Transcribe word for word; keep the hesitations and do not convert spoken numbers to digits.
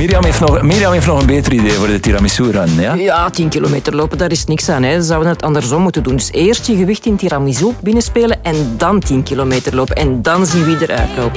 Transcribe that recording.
Mirjam heeft, nog, Mirjam heeft nog een beter idee voor de tiramisu-run, ja? Ja, tien kilometer lopen, daar is niks aan. Hè. Dan zouden we het andersom moeten doen. Dus eerst je gewicht in tiramisu binnenspelen en dan tien kilometer lopen. En dan zien wie eruit loopt.